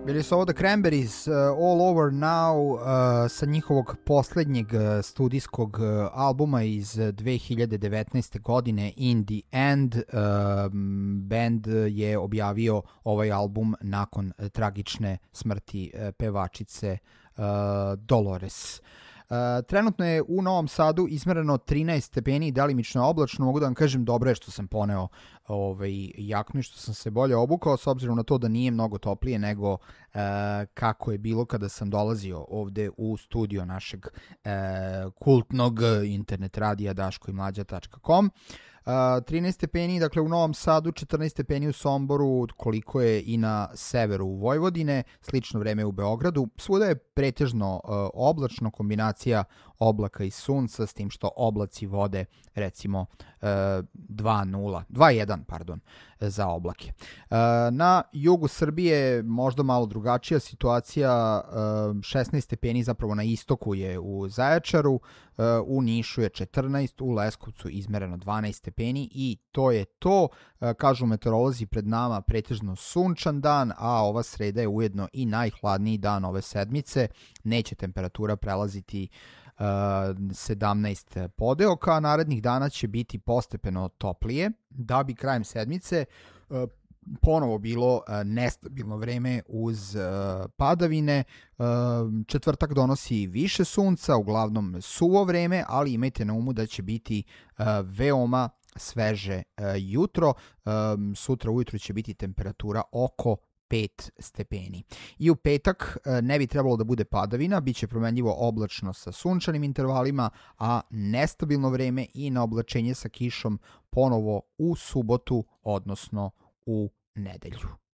Bili su ovo The Cranberries, All Over Now, sa njihovog poslednjeg studijskog albuma iz 2019. godine, In the End. Band je objavio ovaj album nakon tragične smrti pevačice Dolores. Trenutno je u Novom Sadu izmereno 13 stepeni, delimično oblačno. Mogu da vam kažem, dobro je što sam poneo jaknu i što sam se bolje obukao, s obzirom na to da nije mnogo toplije nego kako je bilo kada sam dolazio ovde u studio našeg kultnog internet radija daškoimlađa.com. 13 stepeni, dakle u Novom Sadu, 14 stepeni u Somboru, koliko je i na severu Vojvodine, slično vreme u Beogradu. Svuda je pretežno oblačno, kombinacija oblaka i sunca, s tim što oblaci vode recimo 2.1 za oblake. Na jugu Srbije možda malo drugačija situacija, 16 stepeni zapravo na istoku je u Zaječaru, u Nišu je 14, u Leskovcu izmereno 12 stepeni i to je to. Kažu meteorolozi, pred nama pretežno sunčan dan, a ova sreda je ujedno i najhladniji dan ove sedmice. Neće temperatura prelaziti 17 podeoka, narednih dana će biti postepeno toplije, da bi krajem sedmice ponovo bilo nestabilno vreme uz padavine. Četvrtak donosi više sunca, uglavnom suvo vreme, ali imajte na umu da će biti veoma sveže jutro. Sutra ujutru će biti temperatura oko 5 stepeni. I u petak ne bi trebalo da bude padavina, bit će promenljivo oblačno sa sunčanim intervalima, a nestabilno vreme i na oblačenje sa kišom ponovo u subotu, odnosno u nedelju.